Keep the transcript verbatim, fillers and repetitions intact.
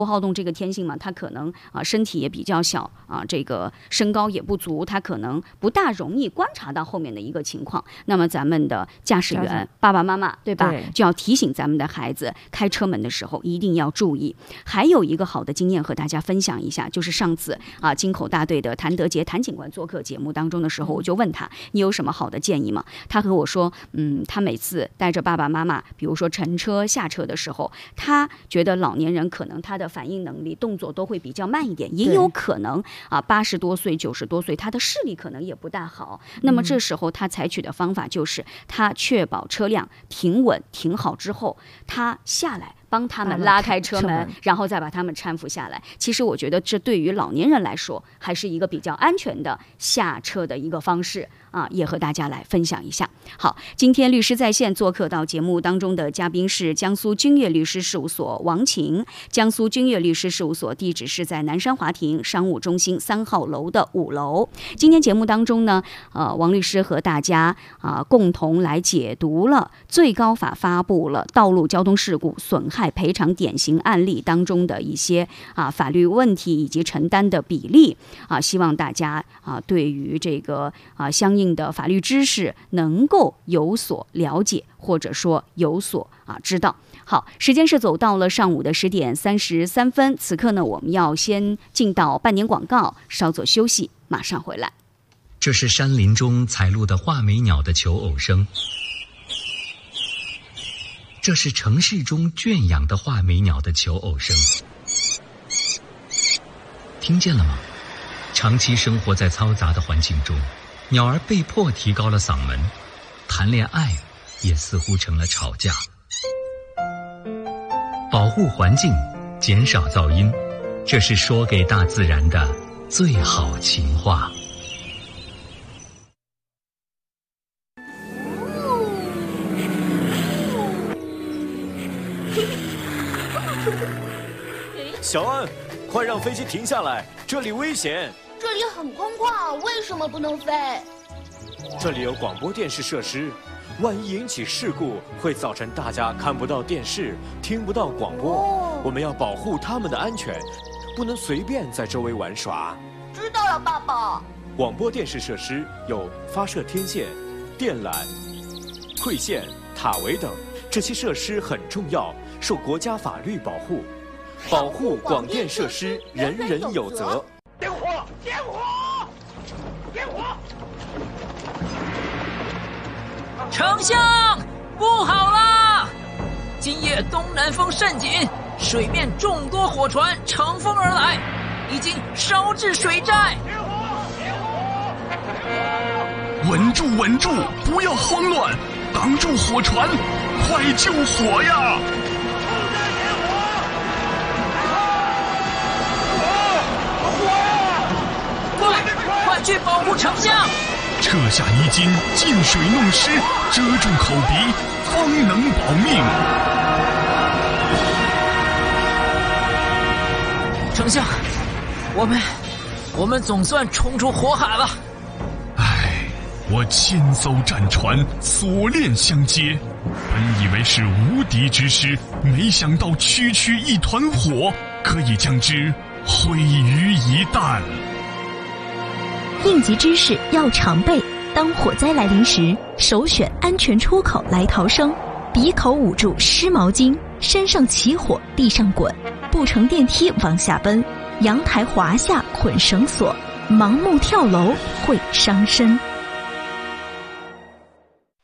多好动这个天性嘛，他可能啊身体也比较小啊，这个身高也不足，他可能不大容易观察到后面的一个情况。那么咱们的驾驶员爸爸妈妈对吧，对，就要提醒咱们的孩子开车门的时候一定要注意。还有一个好的经验和大家分享一下，就是上次啊京口大队的谭德杰谭警官做客节目当中的时候，我就问他你有什么好的建议吗？他和我说，嗯，他每次带着爸爸妈妈，比如说乘车下车的时候，他觉得老年人可能他的反应能力动作都会比较慢一点，也有可能啊八十多岁九十多岁他的视力可能也不大好，那么这时候他采取的方法就是他确保车辆停稳停好之后，他下来帮他们拉开车门，然后再把他们搀扶下来。其实我觉得这对于老年人来说还是一个比较安全的下车的一个方式啊，也和大家来分享一下。好，今天律师在线做客到节目当中的嘉宾是江苏君悦律师事务所王晴。江苏君悦律师事务所地址是在南山华庭商务中心三号楼的五楼。今天节目当中呢，呃，王律师和大家啊、呃、共同来解读了最高法发布了道路交通事故损害赔偿典型案例当中的一些啊法律问题以及承担的比例啊，希望大家啊对于这个啊相应的法律知识能够有所了解，或者说有所啊知道。好，时间是走到了上午的十点三十三分，此刻呢我们要先进到半年广告，稍作休息，马上回来。 这是山林中采录的画眉鸟的求偶声，这是城市中圈养的画眉鸟的求偶声，听见了吗？长期生活在嘈杂的环境中，鸟儿被迫提高了嗓门，谈恋爱也似乎成了吵架。保护环境，减少噪音，这是说给大自然的最好情话。 小安，快让飞机停下来，这里危险。 这里很空旷，为什么不能飞？ 这里有广播电视设施，万一引起事故，会造成大家看不到电视，听不到广播。哦，我们要保护他们的安全，不能随便在周围玩耍。 知道了，爸爸。 广播电视设施有发射天线、电缆、馈线、塔围等，这些设施很重要，受国家法律保护。保护广电设施，人人有责。 点火！点火！点火！ 丞相，不好啦！今夜东南风甚紧，水面众多火船乘风而来，已经烧至水寨。 点火！点火！ 稳住，稳住，不要慌乱，挡住火船，快救火呀！ 快去保护丞相！ 撤下泥巾，进水弄湿，遮住口鼻，方能保命。 丞相，我们我们总算冲出火海了。 唉，我千艘战船锁链相接，本以为是无敌之师，没想到区区一团火可以将之毁于一旦。 应急知识要常备，当火灾来临时，首选安全出口来逃生。鼻口捂住湿毛巾，身上起火地上滚，不乘电梯往下奔，阳台滑下捆绳索，盲目跳楼会伤身。